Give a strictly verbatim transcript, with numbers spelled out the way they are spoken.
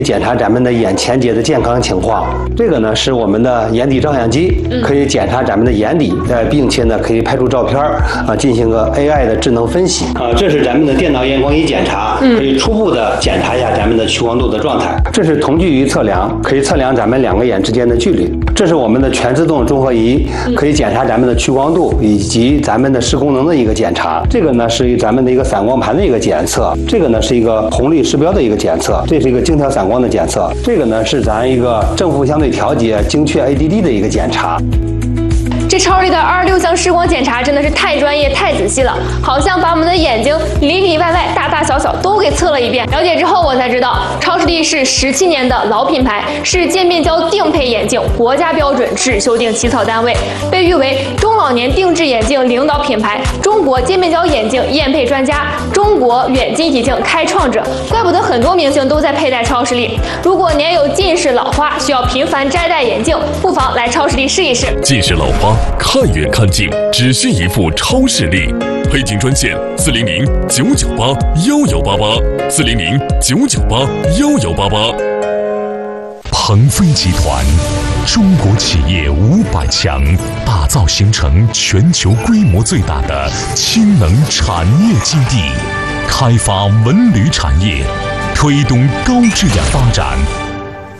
检查咱们的眼前节的健康情况。这个呢是我们的眼底照相机，可以检查咱们的眼底，呃，并且呢可以拍出照片啊，进行个 A I 的智能分析啊。这是咱们的电脑验光仪检查，可以初步的检查一下咱们的屈光度的状态。这是同距仪测量，可以测量咱们两个眼之间的距离。这是我们的全自动综合仪，可以检查咱们的屈光度以及咱们的视功能的一个检查。这个呢是咱们的一个散光盘的一个检测，这个呢是一个红绿时标的一个检测，这是一个精调散光的检测。这个呢是咱一个正负相对调节精确 A D D 的一个检查。 这超市里的二十六项视光检查真的是太专业、太仔细了，好像把我们的眼睛里里外外、大大小小都给测了一遍。了解之后，我才知道，超视力是十七年的老品牌，是渐变焦定配眼镜国家标准质修订起草单位，被誉为中老年定制眼镜领导品牌、中国渐变焦眼镜验配专家、中国远近体镜开创者。怪不得很多明星都在佩戴超视力。如果年有近视老花，需要频繁摘戴眼镜，不妨来超视力试一试。 近视老花。看远看近，只需一副超视力。配镜专线：四零零九九八幺幺八八，四零零九九八幺幺八八。鹏飞集团，中国企业五百强，打造形成全球规模最大的氢能产业基地，开发文旅产业，推动高质量发展。